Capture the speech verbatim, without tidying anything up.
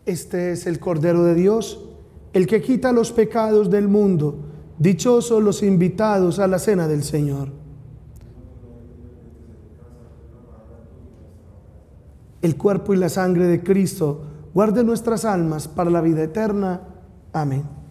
Este es el Cordero de Dios, el que quita los pecados del mundo. Dichosos los invitados a la cena del Señor. El cuerpo y la sangre de Cristo guarden nuestras almas para la vida eterna. Amén.